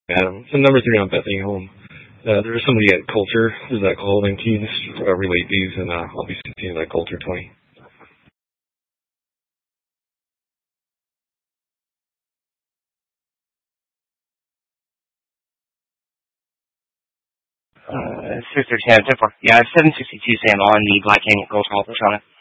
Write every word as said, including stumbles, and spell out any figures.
Adam. So number three on Bethany Home. Uh, there's somebody at Culture. Is that called? And can you just uh, relate these? And uh, I'll be seeing that Culture twenty. Uh, Sister ten, ten four. Yeah, I have seven sixty-two Sam on the Black Canyon Gold Hall persona.